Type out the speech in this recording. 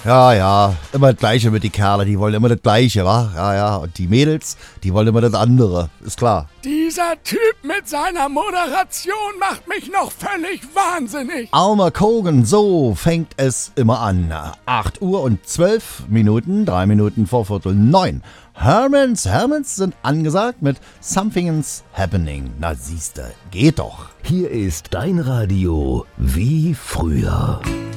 Ja, immer das Gleiche mit den Kerlen, die wollen immer das Gleiche, wa? Ja, und die Mädels, die wollen immer das andere, ist klar. Dieser Typ mit seiner Moderation macht mich noch völlig wahnsinnig. Armer Kogan, so fängt es immer an. 8 Uhr und 12 Minuten, 3 Minuten vor 8:45. Hermans sind angesagt mit Something's Happening. Na siehste, geht doch. Hier ist dein Radio wie früher.